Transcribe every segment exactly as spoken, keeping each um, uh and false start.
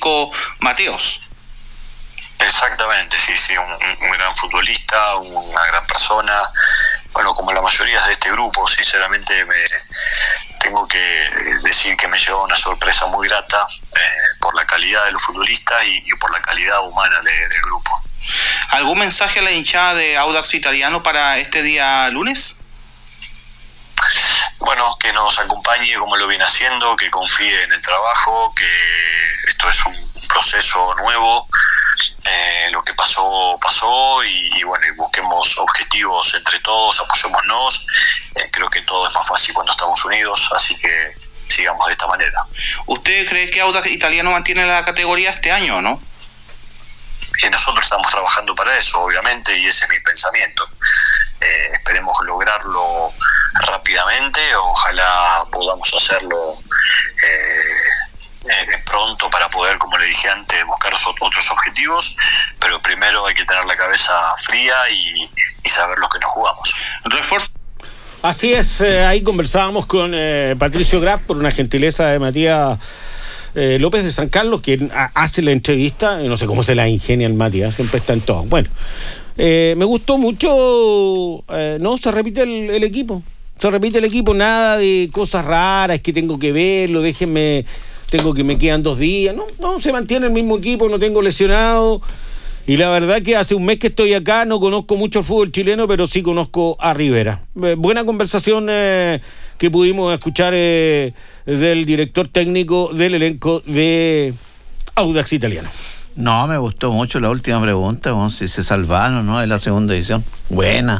Nico Mateos. Exactamente, sí, sí, un, un gran futbolista, una gran persona, bueno, como la mayoría de este grupo. Sinceramente me tengo que decir que me llevó una sorpresa muy grata eh, por la calidad de los futbolistas y, y por la calidad humana de, del grupo. ¿Algún mensaje a la hinchada de Audax Italiano para este día lunes? Bueno, que nos acompañe como lo viene haciendo, que confíe en el trabajo, que esto es un proceso nuevo. Eh, lo que pasó, pasó y, y bueno, y busquemos objetivos entre todos, apoyémonos. Eh, creo que todo es más fácil cuando estamos unidos, así que sigamos de esta manera. ¿Usted cree que Audax Italiano mantiene la categoría este año o no? Y nosotros estamos trabajando para eso, obviamente, y ese es mi pensamiento. Eh, esperemos lograrlo rápidamente, ojalá podamos hacerlo eh, eh, pronto para poder, como le dije antes, buscar otros objetivos, pero primero hay que tener la cabeza fría y, y saber lo que nos jugamos. Refuerzo. Así es, eh, ahí conversábamos con eh, Patricio Graf por una gentileza de Matías eh, López de San Carlos, quien hace la entrevista. No sé cómo se la ingenia el Matías, siempre está en todo. Bueno, eh, me gustó mucho, eh, no, se repite el, el equipo, se repite el equipo, nada de cosas raras, que tengo que verlo, déjenme, tengo que me quedan dos días, no, no, se mantiene el mismo equipo, no tengo lesionado. Y la verdad que hace un mes que estoy acá, no conozco mucho el fútbol chileno, pero sí conozco a Rivera. Eh, buena conversación eh, que pudimos escuchar eh, del director técnico del elenco de Audax Italiano. No, me gustó mucho la última pregunta, bueno, si se salvaron, ¿no? En la segunda edición. Buena.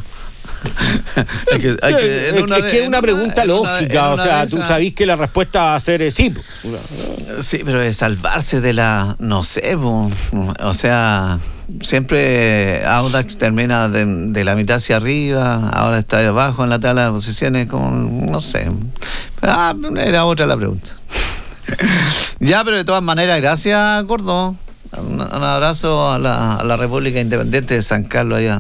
hay que, hay que, es, una, es que es una pregunta una, lógica, una, o sea, tú sabés que la respuesta va a ser eh, sí. Sí, pero de salvarse de la, no sé, o sea, siempre Audax termina de, de la mitad hacia arriba, ahora está abajo en la tabla de posiciones, como, no sé. Ah, era otra la pregunta. Ya, pero de todas maneras, gracias, Gordo. Un, un abrazo a la, a la República Independiente de San Carlos allá.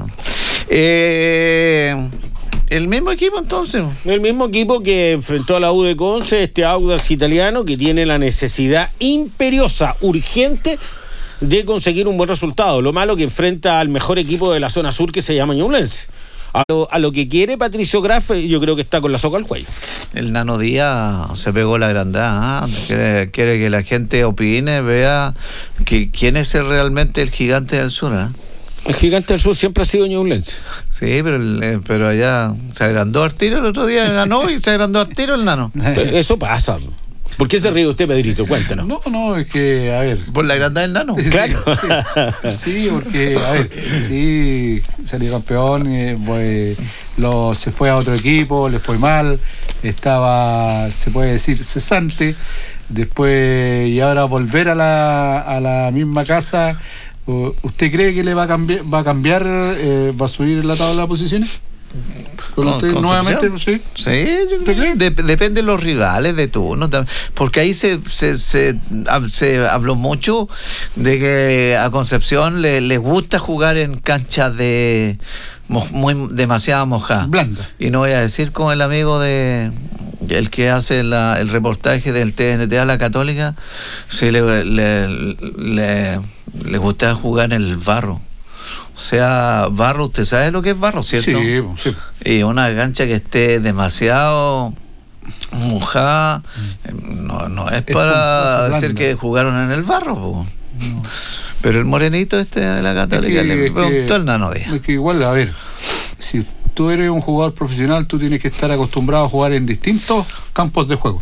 Eh, el mismo equipo entonces. El mismo equipo que enfrentó a la U de Conce, este Audax Italiano, que tiene la necesidad imperiosa, urgente, de conseguir un buen resultado. Lo malo que enfrenta al mejor equipo de la zona sur, que se llama Ñublense. A lo, a lo que quiere Patricio Graf, yo creo que está con la soga al cuello. El Nano Díaz se pegó la grandada, ¿eh? quiere, quiere que la gente opine, vea que quién es el, realmente el gigante del sur, ¿eh? El gigante del sur siempre ha sido Ñublense. Sí, pero, pero allá se agrandó al tiro, el otro día ganó y se agrandó al tiro el Nano. Eso pasa. ¿Por qué se ríe usted, Pedrito? Cuéntanos. No, no, es que, a ver... ¿Por la grandad del Nano? Sí, claro. Sí, sí, porque, a ver, sí, salió campeón, eh, pues, lo, se fue a otro equipo, le fue mal, estaba, se puede decir, cesante, después, y ahora volver a la, a la misma casa, ¿usted cree que le va a cambiar, va a cambiar, eh, va a subir la tabla de posiciones? ¿Con usted nuevamente? Sí, sí, yo creo. De, depende de los rivales de turno, porque ahí se, se, se, se habló mucho de que a Concepción le, les gusta jugar en canchas de muy demasiado mojadas, blanda. Y no voy a decir con el amigo de el que hace la, el reportaje del T N T a la Católica, sí le, le, le, le gusta jugar en el barro. O sea, barro, usted sabe lo que es barro, ¿cierto? Sí, sí. Y una cancha que esté demasiado mojada, no, no es, es para decir que jugaron en el barro, po. No. Pero el morenito este de la Católica es que, le preguntó al Nano Díaz. Es que igual, a ver, si tú eres un jugador profesional, tú tienes que estar acostumbrado a jugar en distintos campos de juego.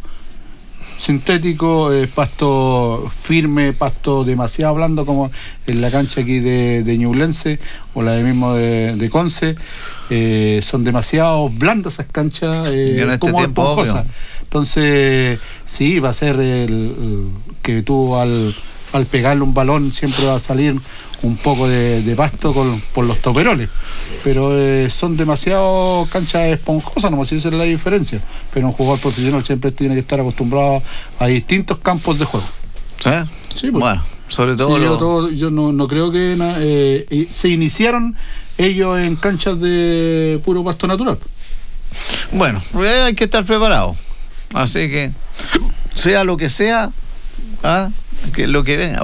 Sintético, eh, pasto firme, pasto demasiado blando, como en la cancha aquí de, de Ñublense o la de mismo de, de Conce. Eh, son demasiado blandas esas canchas, eh, en este como esponjosas. Entonces, sí, va a ser el, el que tú al, al pegarle un balón siempre va a salir un poco de, de pasto con, por los toperoles, pero eh, son demasiado canchas esponjosas, no sé si esa es la diferencia, pero un jugador profesional siempre tiene que estar acostumbrado a distintos campos de juego. ¿Sí? Sí, pues, bueno, sobre todo, sí, lo... yo, todo yo no, no creo que na, eh, se iniciaron ellos en canchas de puro pasto natural. Bueno, hay que estar preparado, así que sea lo que sea, ¿ah? que lo que venga.